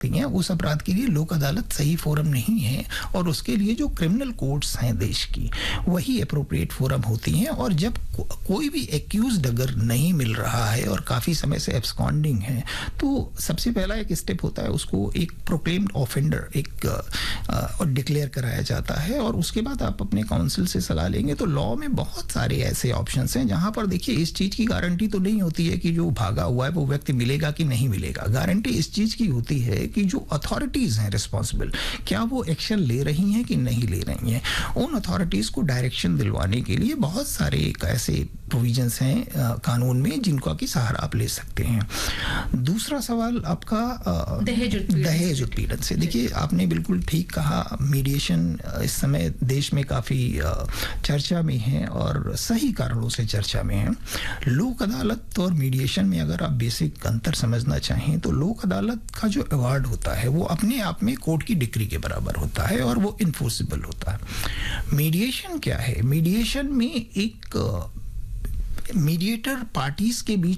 हैं, उस अपराध के लिए लोक अदालत सही फोरम नहीं है, और उसके लिए जो क्रिमिनल कोर्ट्स हैं देश की वही अप्रोप्रिएट फोरम होती हैं। और जब कोई भी एक्यूज्ड अगर नहीं मिल रहा है और काफ़ी समय से एब्सकॉन्डिंग है, तो सबसे पहला एक स्टेप होता है, उसको एक प्रोक्लेम्ड ऑफेंडर डिक्लेयर कराया जाता है, और उसके बाद आप अपने काउंसिल से सलाह लेंगे। तो लॉ में बहुत सारे ऐसे ऑप्शंस हैं जहां पर देखिए इस चीज़ की गारंटी तो नहीं होती है कि जो भागा हुआ है वो व्यक्ति मिलेगा कि नहीं मिलेगा। गारंटी इस चीज़ की होती है कि जो अथॉरिटीज़ हैं रिस्पॉन्सिबल, क्या वो एक्शन ले रही हैं कि नहीं ले रही हैं। उन अथॉरिटीज़ को डायरेक्शन दिलवाने के लिए बहुत सारे ऐसे प्रोविजंस हैं कानून में जिनका कि सहारा आप ले सकते हैं। दूसरा सवाल आपका दहेज उत्पीड़न से। देखिए आपने बिल्कुल ठीक कहा, मीडिएशन इस समय देश में काफ़ी चर्चा में है और सही कारणों से चर्चा में है। लोक अदालत और मीडिएशन में अगर आप बेसिक अंतर समझना चाहें तो लोक अदालत का जो अवार्ड होता है वो अपने आप में कोर्ट की डिक्री के बराबर होता है और वो इन्फोर्सिबल होता है। मीडिएशन क्या है? मीडिएशन में एक मीडिएटर पार्टीज के बीच